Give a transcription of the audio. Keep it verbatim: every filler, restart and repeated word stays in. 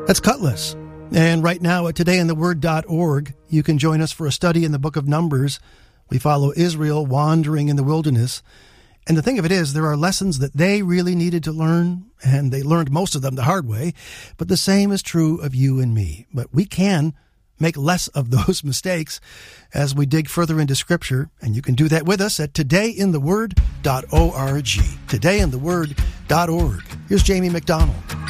That's Cutlass. And right now at today in the word dot org, you can join us for a study in the book of Numbers. We follow Israel wandering in the wilderness. And the thing of it is, there are lessons that they really needed to learn, and they learned most of them the hard way. But the same is true of you and me. But we can make less of those mistakes as we dig further into Scripture. And you can do that with us at today in the word dot org. today in the word dot org. Here's Jamie McDonald.